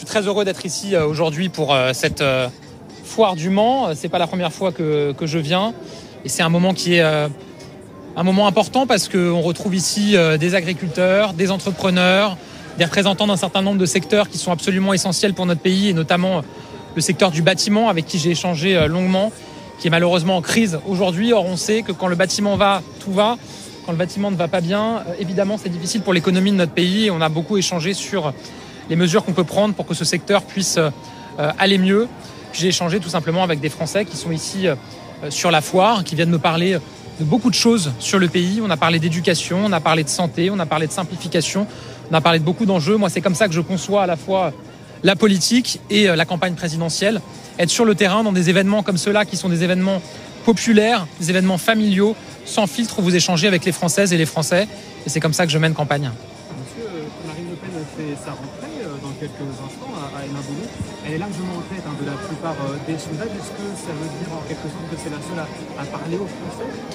suis très heureux d'être ici aujourd'hui pour cette foire du Mans. C'est pas la première fois que je viens. Et c'est un moment qui est un moment important parce qu'on retrouve ici des agriculteurs, des entrepreneurs, des représentants d'un certain nombre de secteurs qui sont absolument essentiels pour notre pays, et notamment le secteur du bâtiment avec qui j'ai échangé longuement, qui est malheureusement en crise aujourd'hui. Or, on sait que quand le bâtiment va, tout va. Quand le bâtiment ne va pas bien, évidemment, c'est difficile pour l'économie de notre pays. Et on a beaucoup échangé sur les mesures qu'on peut prendre pour que ce secteur puisse aller mieux. J'ai échangé tout simplement avec des Français qui sont ici sur la foire, qui viennent me parler de beaucoup de choses sur le pays. On a parlé d'éducation, on a parlé de santé, on a parlé de simplification, on a parlé de beaucoup d'enjeux. Moi, c'est comme ça que je conçois à la fois la politique et la campagne présidentielle. Être sur le terrain dans des événements comme ceux-là, qui sont des événements populaires, des événements familiaux, sans filtre, où vous échangez avec les Françaises et les Français. Et c'est comme ça que je mène campagne. Monsieur, Marine Le Pen fait sa rentrée dans quelques instants à Hénin-Beaulieu. Elle est largement en tête de la plupart des sondages. Est-ce que ça veut dire en quelque sorte que c'est la seule à parler aux Français ?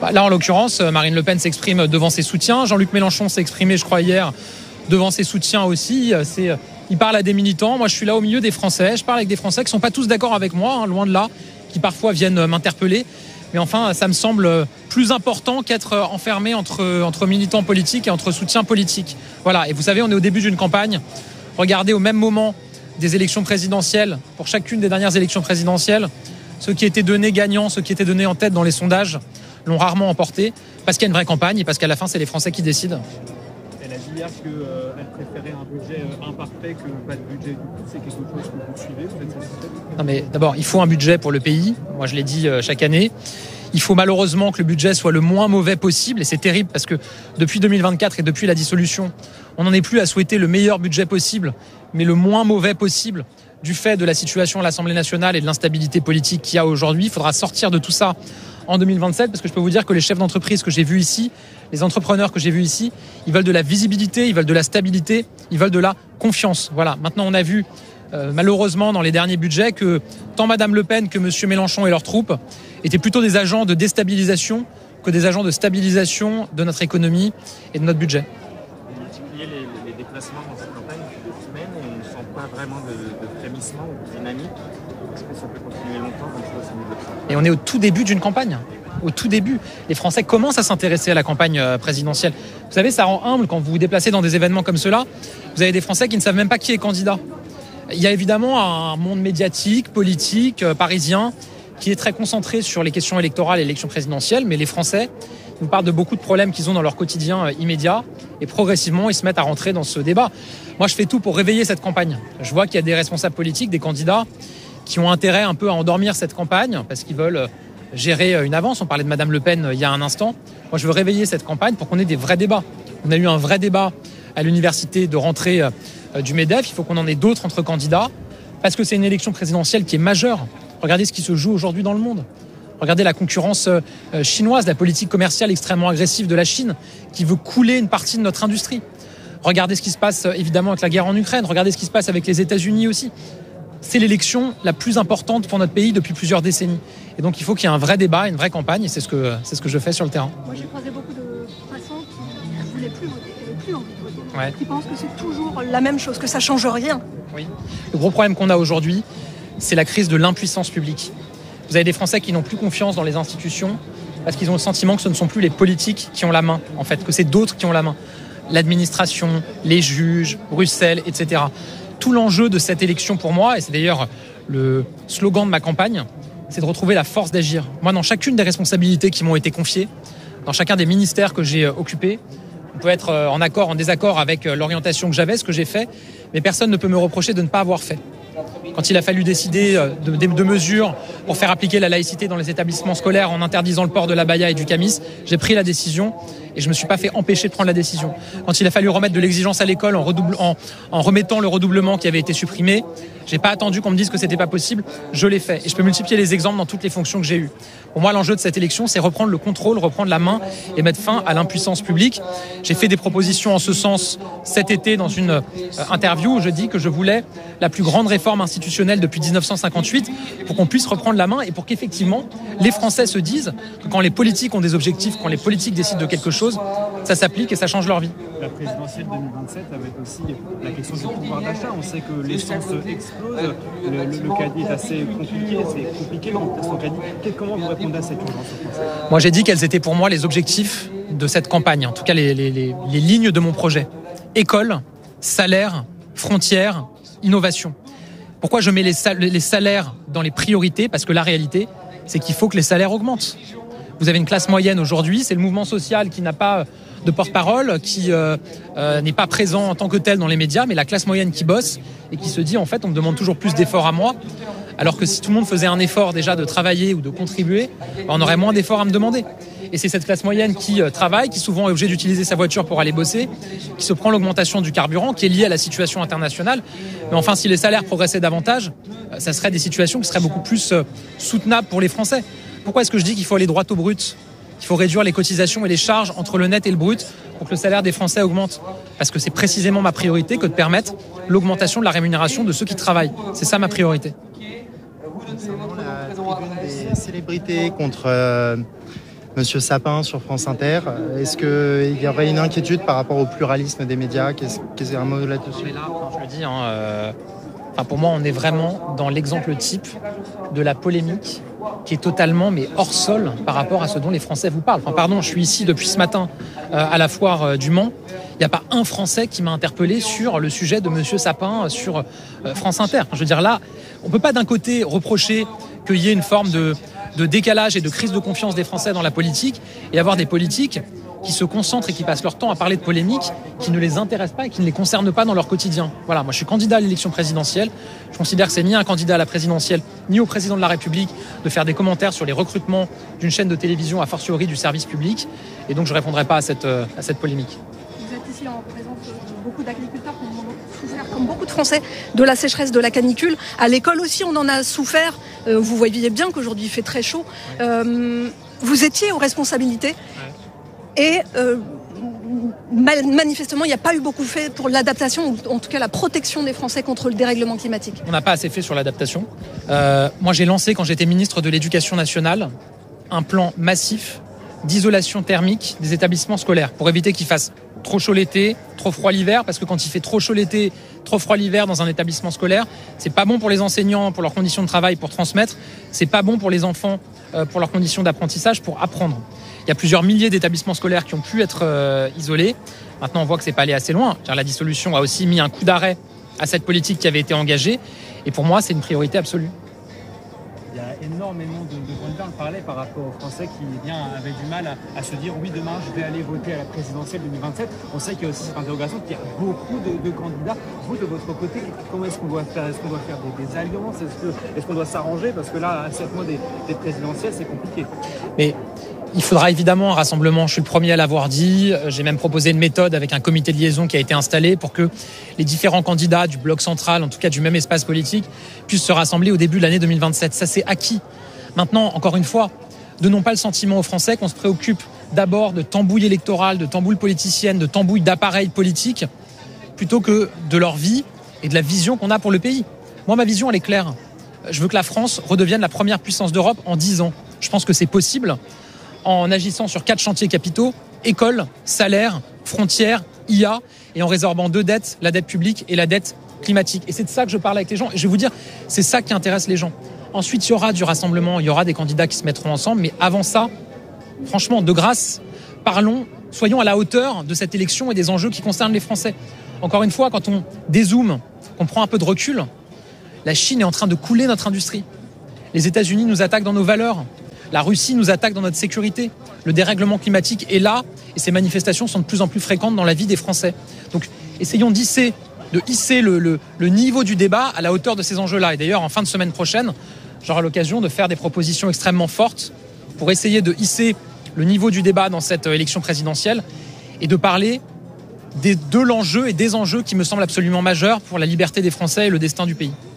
Là, en l'occurrence, Marine Le Pen s'exprime devant ses soutiens. Jean-Luc Mélenchon s'est exprimé, je crois, hier, devant ses soutiens aussi. Il parle à des militants. Moi, je suis là au milieu des Français. Je parle avec des Français qui ne sont pas tous d'accord avec moi, loin de là, qui parfois viennent m'interpeller. Mais enfin, ça me semble plus important qu'être enfermé entre militants politiques et entre soutiens politiques. Voilà. Et vous savez, on est au début d'une campagne. Regardez, au même moment des élections présidentielles, pour chacune des dernières élections présidentielles, ceux qui étaient donnés gagnants, ceux qui étaient donnés en tête dans les sondages, l'ont rarement emporté, parce qu'il y a une vraie campagne et parce qu'à la fin, c'est les Français qui décident. Elle a dit hier qu'elle préférait un budget imparfait que pas de budget du tout. C'est quelque chose que vous suivez, vous êtes satisfait ? Non, mais d'abord, il faut un budget pour le pays. Moi, je l'ai dit chaque année. Il faut malheureusement que le budget soit le moins mauvais possible. Et c'est terrible parce que depuis 2024 et depuis la dissolution, on n'en est plus à souhaiter le meilleur budget possible, mais le moins mauvais possible du fait de la situation à l'Assemblée nationale et de l'instabilité politique qu'il y a aujourd'hui. Il faudra sortir de tout ça en 2027, parce que je peux vous dire que les chefs d'entreprise que j'ai vus ici, les entrepreneurs que j'ai vus ici, ils veulent de la visibilité, ils veulent de la stabilité, ils veulent de la confiance. Voilà. Maintenant, on a vu malheureusement dans les derniers budgets que tant Madame Le Pen que Monsieur Mélenchon et leurs troupes étaient plutôt des agents de déstabilisation que des agents de stabilisation de notre économie et de notre budget. Vous multipliez les déplacements dans cette campagne depuis 2 semaines et on ne sent pas vraiment de frémissement ou de dynamique. Est-ce que ça peut continuer longtemps comme ça au niveau de ça ? Et on est au tout début d'une campagne. Au tout début. Les Français commencent à s'intéresser à la campagne présidentielle. Vous savez, ça rend humble quand vous vous déplacez dans des événements comme ceux-là. Vous avez des Français qui ne savent même pas qui est candidat. Il y a évidemment un monde médiatique, politique, parisien, qui est très concentré sur les questions électorales et l'élection présidentielle, mais les Français nous parlent de beaucoup de problèmes qu'ils ont dans leur quotidien immédiat, et progressivement, ils se mettent à rentrer dans ce débat. Moi, je fais tout pour réveiller cette campagne. Je vois qu'il y a des responsables politiques, des candidats, qui ont intérêt un peu à endormir cette campagne, parce qu'ils veulent gérer une avance. On parlait de Madame Le Pen il y a un instant. Moi, je veux réveiller cette campagne pour qu'on ait des vrais débats. On a eu un vrai débat à l'université de rentrée du MEDEF. Il faut qu'on en ait d'autres entre candidats, parce que c'est une élection présidentielle qui est majeure. Regardez ce qui se joue aujourd'hui dans le monde. Regardez la concurrence chinoise, la politique commerciale extrêmement agressive de la Chine, qui veut couler une partie de notre industrie. Regardez ce qui se passe évidemment avec la guerre en Ukraine. Regardez ce qui se passe avec les États-Unis aussi. C'est l'élection la plus importante pour notre pays depuis plusieurs décennies. Et donc il faut qu'il y ait un vrai débat, une vraie campagne, et c'est ce que je fais sur le terrain. Moi, j'ai croisé beaucoup de passants qui ne voulaient plus voter, qui n'avaient plus envie de voter. Ouais. Qui pensent que c'est toujours la même chose, que ça ne change rien. Oui. Le gros problème qu'on a aujourd'hui, c'est la crise de l'impuissance publique. Vous avez des Français qui n'ont plus confiance dans les institutions parce qu'ils ont le sentiment que ce ne sont plus les politiques qui ont la main, en fait, que c'est d'autres qui ont la main. L'administration, les juges, Bruxelles, etc. Tout l'enjeu de cette élection pour moi, et c'est d'ailleurs le slogan de ma campagne, c'est de retrouver la force d'agir. Moi, dans chacune des responsabilités qui m'ont été confiées, dans chacun des ministères que j'ai occupés, on peut être en accord, en désaccord avec l'orientation que j'avais, ce que j'ai fait, mais personne ne peut me reprocher de ne pas avoir fait. Quand il a fallu décider de mesures pour faire appliquer la laïcité dans les établissements scolaires en interdisant le port de l'abaya et du camis, j'ai pris la décision et je ne me suis pas fait empêcher de prendre la décision. Quand il a fallu remettre de l'exigence à l'école en remettant le redoublement qui avait été supprimé, j'ai pas attendu qu'on me dise que c'était pas possible, je l'ai fait. Et je peux multiplier les exemples dans toutes les fonctions que j'ai eues. Pour moi, l'enjeu de cette élection, c'est reprendre le contrôle, reprendre la main et mettre fin à l'impuissance publique. J'ai fait des propositions en ce sens cet été dans une interview où je dis que je voulais la plus grande réforme institutionnelle depuis 1958 pour qu'on puisse reprendre la main et pour qu'effectivement les Français se disent que quand les politiques ont des objectifs, quand les politiques décident de quelque chose, chose, ça s'applique et ça change leur vie. La présidentielle 2027 avec aussi la question du pouvoir d'achat. On sait que l'essence explose, le caddie est assez compliqué, c'est compliqué de remplir son caddie. Comment vous répondez à cette urgence française ? Moi, j'ai dit quels étaient pour moi les objectifs de cette campagne, en tout cas les lignes de mon projet. École, salaire, frontières, innovation. Pourquoi je mets les salaires dans les priorités ? Parce que la réalité, c'est qu'il faut que les salaires augmentent. Vous avez une classe moyenne aujourd'hui, c'est le mouvement social qui n'a pas de porte-parole, qui n'est pas présent en tant que tel dans les médias, mais la classe moyenne qui bosse et qui se dit en fait on me demande toujours plus d'efforts à moi, alors que si tout le monde faisait un effort déjà de travailler ou de contribuer, on aurait moins d'efforts à me demander. Et c'est cette classe moyenne qui travaille, qui souvent est obligée d'utiliser sa voiture pour aller bosser, qui se prend l'augmentation du carburant, qui est liée à la situation internationale. Mais enfin, si les salaires progressaient davantage, ça serait des situations qui seraient beaucoup plus soutenables pour les Français. Pourquoi est-ce que je dis qu'il faut aller droit au brut ? Qu'il faut réduire les cotisations et les charges entre le net et le brut pour que le salaire des Français augmente. Parce que c'est précisément ma priorité que de permettre l'augmentation de la rémunération de ceux qui travaillent. C'est ça ma priorité. Concernant la tribune des célébrités contre Monsieur Sapin sur France Inter, est-ce qu'il y aurait une inquiétude par rapport au pluralisme des médias ? Qu'est-ce un mot là-dessus ? Je le dis, pour moi, on est vraiment dans l'exemple type de la polémique qui est totalement hors sol par rapport à ce dont les Français vous parlent. Je suis ici depuis ce matin à la foire du Mans. Il n'y a pas un Français qui m'a interpellé sur le sujet de Monsieur Sapin sur France Inter. Je veux dire, là, on ne peut pas d'un côté reprocher qu'il y ait une forme de décalage et de crise de confiance des Français dans la politique et avoir des politiques qui se concentrent et qui passent leur temps à parler de polémiques qui ne les intéressent pas et qui ne les concernent pas dans leur quotidien. Voilà, moi je suis candidat à l'élection présidentielle. Je considère que c'est ni un candidat à la présidentielle, ni au président de la République de faire des commentaires sur les recrutements d'une chaîne de télévision, a fortiori du service public. Et donc je ne répondrai pas à cette polémique. Vous êtes ici en présence de beaucoup d'agriculteurs qui ont souffert, comme beaucoup de Français, de la sécheresse, de la canicule. À l'école aussi, on en a souffert. Vous voyez bien qu'aujourd'hui il fait très chaud. Vous étiez aux responsabilités. Et manifestement, il n'y a pas eu beaucoup fait pour l'adaptation, ou en tout cas la protection des Français contre le dérèglement climatique. On n'a pas assez fait sur l'adaptation. Moi, j'ai lancé, quand j'étais ministre de l'Éducation nationale, un plan massif d'isolation thermique des établissements scolaires pour éviter qu'il fasse trop chaud l'été, trop froid l'hiver, parce que quand il fait trop chaud l'été, trop froid l'hiver dans un établissement scolaire, c'est pas bon pour les enseignants, pour leurs conditions de travail, pour transmettre, c'est pas bon pour les enfants, pour leurs conditions d'apprentissage, pour apprendre. Il y a plusieurs milliers d'établissements scolaires qui ont pu être isolés. Maintenant, on voit que c'est pas allé assez loin. La dissolution a aussi mis un coup d'arrêt à cette politique qui avait été engagée. Et pour moi, c'est une priorité absolue. Il y a énormément de candidats, on parlait par rapport aux Français qui avaient du mal à se dire oui, demain je vais aller voter à la présidentielle 2027. On sait qu'il y a aussi cette interrogation qu'il y a beaucoup de candidats. Vous, de votre côté, comment est-ce qu'on doit faire ? Est-ce qu'on doit faire des alliances ? Est-ce qu'on doit s'arranger ? Parce que là, à 7 mois des présidentielles, c'est compliqué. Mais il faudra évidemment un rassemblement, je suis le premier à l'avoir dit. J'ai même proposé une méthode avec un comité de liaison qui a été installé pour que les différents candidats du bloc central, en tout cas du même espace politique, puissent se rassembler au début de l'année 2027. Ça, c'est acquis. Maintenant, encore une fois, donnons pas le sentiment aux Français qu'on se préoccupe d'abord de tambouille électorale, de tambouille politicienne, de tambouille d'appareils politiques, plutôt que de leur vie et de la vision qu'on a pour le pays. Moi, ma vision, elle est claire. Je veux que la France redevienne la première puissance d'Europe en 10 ans. Je pense que c'est possible en agissant sur 4 chantiers capitaux, école, salaire, frontières, IA, et en résorbant 2 dettes, la dette publique et la dette climatique. Et c'est de ça que je parle avec les gens. Et je vais vous dire, c'est ça qui intéresse les gens. Ensuite, il y aura du rassemblement, il y aura des candidats qui se mettront ensemble, mais avant ça, franchement, de grâce, soyons à la hauteur de cette élection et des enjeux qui concernent les Français. Encore une fois, quand on dézoome, qu'on prend un peu de recul, la Chine est en train de couler notre industrie. Les États-Unis nous attaquent dans nos valeurs. La Russie nous attaque dans notre sécurité. Le dérèglement climatique est là et ces manifestations sont de plus en plus fréquentes dans la vie des Français. Donc, essayons de hisser le niveau du débat à la hauteur de ces enjeux-là. Et d'ailleurs, en fin de semaine prochaine, j'aurai l'occasion de faire des propositions extrêmement fortes pour essayer de hisser le niveau du débat dans cette élection présidentielle et de parler de l'enjeu et des enjeux qui me semblent absolument majeurs pour la liberté des Français et le destin du pays.